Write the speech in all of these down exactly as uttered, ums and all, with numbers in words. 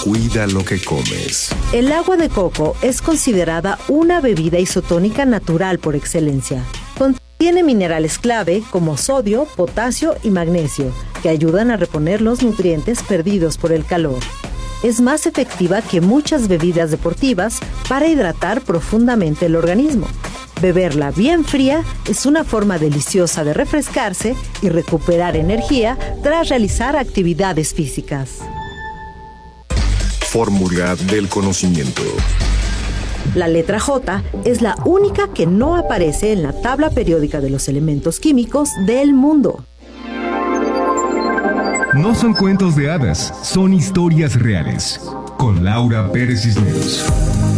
Cuida lo que comes. El agua de coco es considerada una bebida isotónica natural por excelencia. Contiene minerales clave como sodio, potasio y magnesio, que ayudan a reponer los nutrientes perdidos por el calor. Es más efectiva que muchas bebidas deportivas para hidratar profundamente el organismo. Beberla bien fría es una forma deliciosa de refrescarse y recuperar energía tras realizar actividades físicas. Fórmula del conocimiento. La letra J es la única que no aparece en la tabla periódica de los elementos químicos del mundo. No son cuentos de hadas, son historias reales. Con Laura Pérez Cisneros.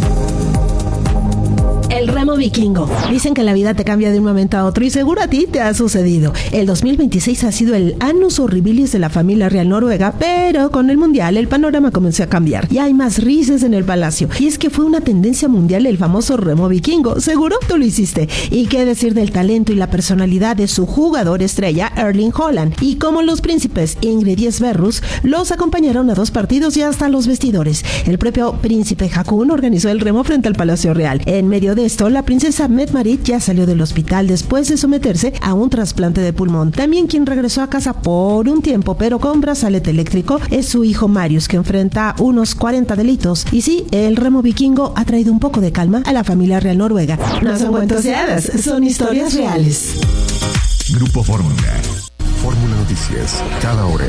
El remo vikingo. Dicen que la vida te cambia de un momento a otro y seguro a ti te ha sucedido. El dos mil veintiséis ha sido el annus horribilis de la familia real noruega, pero con el mundial el panorama comenzó a cambiar y hay más risas en el palacio. Y es que fue una tendencia mundial el famoso remo vikingo. Seguro tú lo hiciste. Y qué decir del talento y la personalidad de su jugador estrella Erling Haaland. Y como los príncipes Ingrid y Sverrus los acompañaron a dos partidos y hasta los vestidores. El propio príncipe Haakon organizó el remo frente al Palacio Real. En medio de esto, la princesa Mette-Marit ya salió del hospital después de someterse a un trasplante de pulmón. También quien regresó a casa por un tiempo, pero con brazalete eléctrico, es su hijo Marius, que enfrenta unos cuarenta delitos. Y sí, el remo vikingo ha traído un poco de calma a la familia real noruega. No son cuentos de hadas, son historias reales. Grupo Fórmula. Fórmula Noticias, cada hora.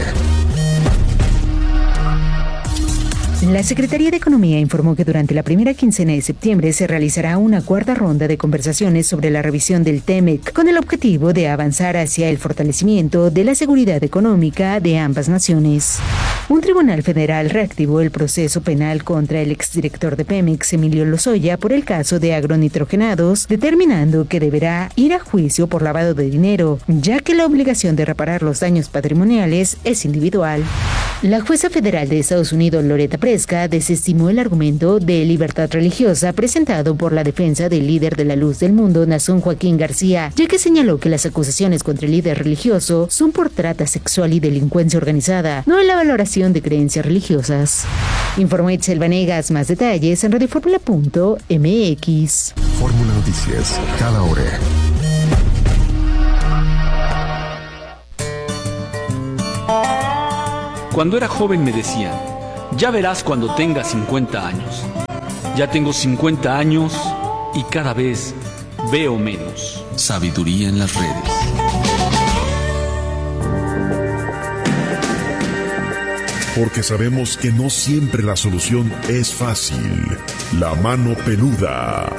La Secretaría de Economía informó que durante la primera quincena de septiembre se realizará una cuarta ronda de conversaciones sobre la revisión del T M E C, con el objetivo de avanzar hacia el fortalecimiento de la seguridad económica de ambas naciones. Un tribunal federal reactivó el proceso penal contra el exdirector de Pemex, Emilio Lozoya, por el caso de agronitrogenados, determinando que deberá ir a juicio por lavado de dinero, ya que la obligación de reparar los daños patrimoniales es individual. La jueza federal de Estados Unidos, Loretta Preska, desestimó el argumento de libertad religiosa presentado por la defensa del líder de la Luz del Mundo, Nazón Joaquín García, ya que señaló que las acusaciones contra el líder religioso son por trata sexual y delincuencia organizada, no en la valoración de creencias religiosas. Informó Itzel Vanegas. Más detalles en radioformula punto m x. Fórmula Noticias, cada hora. Cuando era joven me decían, ya verás cuando tengas cincuenta años. Ya tengo cincuenta años y cada vez veo menos. Sabiduría en las redes. Porque sabemos que no siempre la solución es fácil. La mano peluda.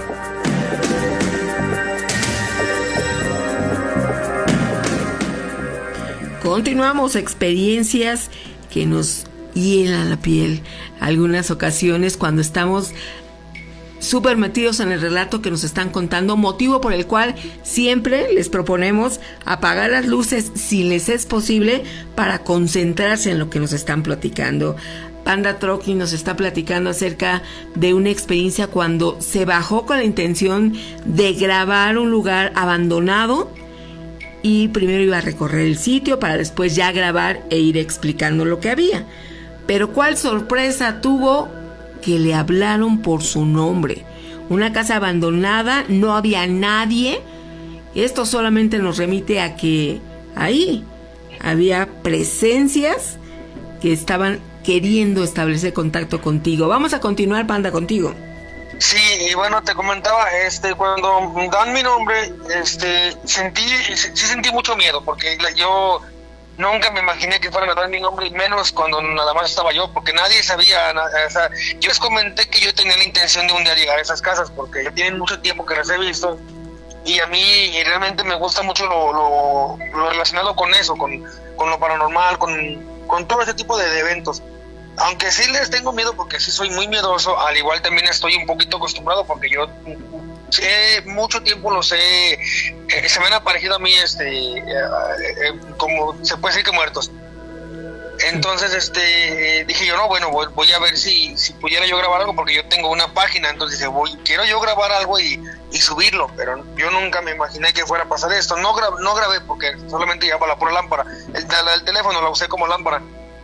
Continuamos. Experiencias que nos hielan la piel algunas ocasiones cuando estamos súper metidos en el relato que nos están contando, motivo por el cual siempre les proponemos apagar las luces si les es posible para concentrarse en lo que nos están platicando. Panda Troqui nos está platicando acerca de una experiencia cuando se bajó con la intención de grabar un lugar abandonado y primero iba a recorrer el sitio para después ya grabar e ir explicando lo que había. Pero cuál sorpresa tuvo, que le hablaron por su nombre. Una casa abandonada, no había nadie. Esto solamente nos remite a que ahí había presencias que estaban queriendo establecer contacto contigo. Vamos a continuar, Panda, contigo. Sí, y bueno, te comentaba, este, cuando dan mi nombre, este, sentí, sí sentí mucho miedo, porque yo nunca me imaginé que fueran a dar mi nombre, y menos cuando nada más estaba yo, porque nadie sabía, o sea, yo les comenté que yo tenía la intención de un día llegar a esas casas, porque ya tienen mucho tiempo que las he visto, y a mí realmente me gusta mucho lo, lo, lo relacionado con eso, con, con lo paranormal, con, con todo ese tipo de, de eventos. Aunque sí les tengo miedo porque sí soy muy miedoso, al igual también estoy un poquito acostumbrado porque yo sé, mucho tiempo los he, eh, se me han aparecido a mí este, eh, eh, como se puede decir que muertos. Entonces este dije yo, no, bueno, voy, voy a ver si, si pudiera yo grabar algo porque yo tengo una página, entonces dije, voy, quiero yo grabar algo y, y subirlo, pero yo nunca me imaginé que fuera a pasar esto. No, gra, no grabé porque solamente llevaba la pura lámpara, el, el, el teléfono lo usé como lámpara.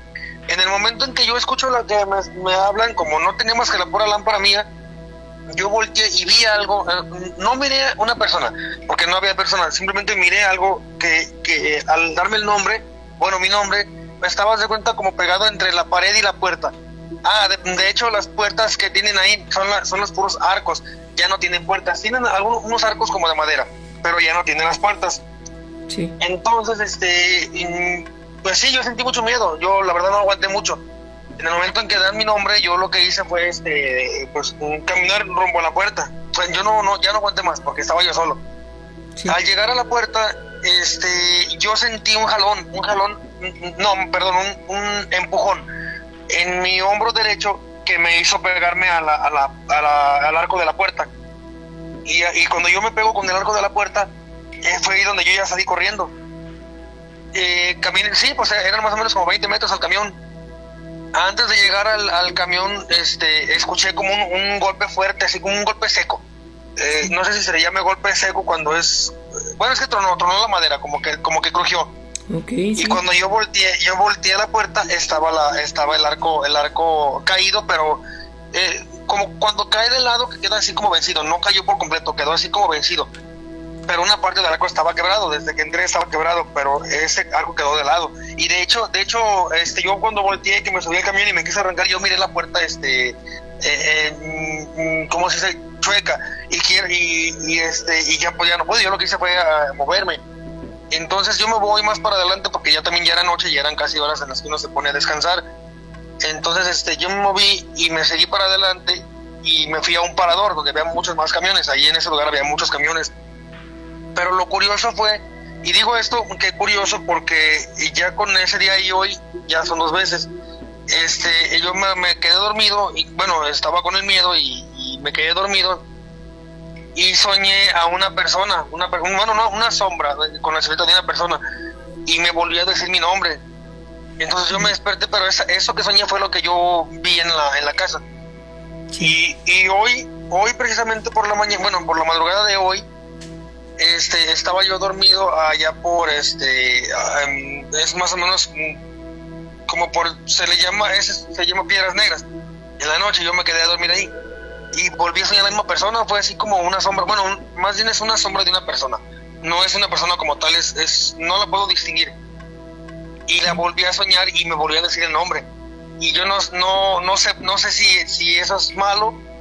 En el momento en que yo escucho lo que me, me hablan, como no tenía más que la pura lámpara mía, yo volteé y vi algo, eh, no miré una persona, porque no había persona, simplemente miré algo que, que eh, al darme el nombre, bueno, mi nombre, estaba de cuenta como pegado entre la pared y la puerta. Ah, de, de hecho las puertas que tienen ahí son, la, son los puros arcos, ya no tienen puertas, tienen algunos unos arcos como de madera, pero ya no tienen las puertas. Sí. Entonces, este, pues sí, yo sentí mucho miedo, yo la verdad no aguanté mucho. En el momento en que dan mi nombre, yo lo que hice fue, este, pues, caminar rumbo a la puerta. O sea, yo no, no, ya no aguanté más porque estaba yo solo. Sí. Al llegar a la puerta, este, yo sentí un jalón, un jalón, no, perdón, un, un empujón en mi hombro derecho que me hizo pegarme a la, a la, a la, al arco de la puerta. Y, y cuando yo me pego con el arco de la puerta, eh, fue ahí donde yo ya salí corriendo. Eh, caminé, sí, pues eran más o menos como veinte metros al camión. Antes de llegar al, al camión, este, escuché como un, un golpe fuerte, así como un golpe seco. Eh, no sé si se le llame golpe seco cuando es... Bueno, es que tronó, tronó la madera, como que, como que crujió. Okay, sí. Y cuando yo volteé, yo volteé a la puerta, estaba la, estaba el arco, el arco caído, pero eh, como cuando cae de lado, que queda así como vencido. No cayó por completo, quedó así como vencido. Pero una parte del arco estaba quebrado, desde que entré estaba quebrado, pero ese arco quedó de lado. Y de hecho, de hecho, este, yo cuando volteé, que me subí al camión y me quise arrancar, yo miré la puerta, este, eh, eh, ¿cómo se dice? Chueca, y, y, y este, y ya, pues ya no pude, yo lo que hice fue a moverme. Entonces yo me voy más para adelante porque ya también ya era noche, ya eran casi horas en las que uno se pone a descansar. Entonces, este, yo me moví y me seguí para adelante y me fui a un parador donde había muchos más camiones, ahí en ese lugar había muchos camiones. Pero lo curioso fue, y digo esto que curioso porque ya con ese día y hoy, ya son dos veces, este, yo me, me quedé dormido, y bueno, estaba con el miedo y, y me quedé dormido y soñé a una persona, una bueno, no, una sombra con la silueta de una persona y me volvió a decir mi nombre. Entonces yo me desperté, pero esa, eso que soñé fue lo que yo vi en la, en la casa. Y, y hoy, hoy precisamente por la mañana, bueno, por la madrugada de hoy, Este, estaba yo dormido allá por este, um, es más o menos como por, se le llama, es, se llama Piedras Negras. En la noche yo me quedé a dormir ahí y volví a soñar la misma persona, fue así como una sombra, bueno, un, más bien es una sombra de una persona, no es una persona como tal, es, es, no la puedo distinguir. Y la volví a soñar y me volví a decir el nombre. Y yo no, no, no sé, no sé si, si eso es malo